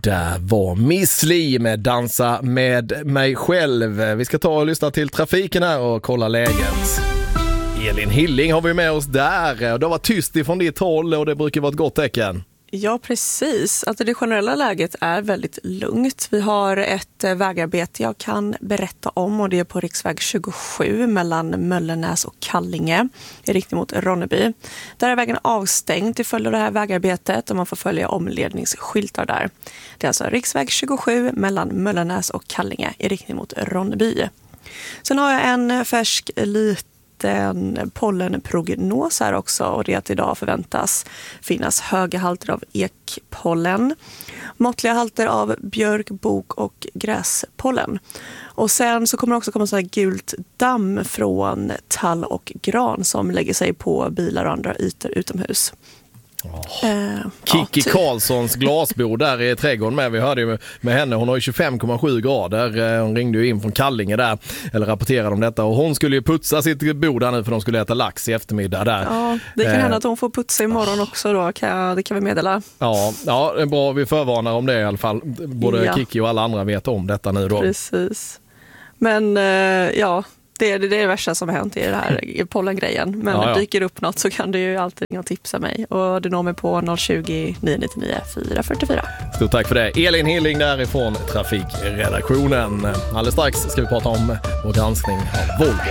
Där var Miss Li med Dansa med mig själv. Vi ska ta och lyssna till trafiken här och kolla läget. Elin Hilling har vi med oss där. Det var tyst ifrån ditt håll och det brukar vara ett gott tecken. Ja, precis. Alltså det generella läget är väldigt lugnt. Vi har ett vägarbete jag kan berätta om och det är på riksväg 27 mellan Möllenäs och Kallinge i riktning mot Ronneby. Där är vägen avstängd till följd av det här vägarbetet och man får följa omledningsskyltar där. Det är alltså riksväg 27 mellan Möllenäs och Kallinge i riktning mot Ronneby. Sen har jag en färsk en pollenprognos här också och det är att idag förväntas finnas höga halter av ekpollen, måttliga halter av björk, bok och gräspollen. Och sen så kommer det också komma så här gult damm från tall och gran som lägger sig på bilar och andra ytor utomhus. Kikki Karlssons glasbord där i trädgården med. Vi hörde ju med henne, hon har ju 25,7 grader. Hon ringde ju in från Kallinge där, eller rapporterade om detta. Och hon skulle ju putsa sitt bord där nu för de skulle äta lax i eftermiddag där. Ja, det kan hända att hon får putsa imorgon också då, det kan vi meddela. Ja, det är bra, vi förvarnar om det i alla fall. Både Kikki och alla andra vet om detta nu då. Precis. Men det är det värsta som har hänt i det här pollengrejen. Men dyker upp något så kan du ju alltid ringa och tipsa mig. Och du når mig på 020 999 444. Stort tack för det. Elin Hilling därifrån Trafikredaktionen. Alldeles strax ska vi prata om vår granskning av Volvo.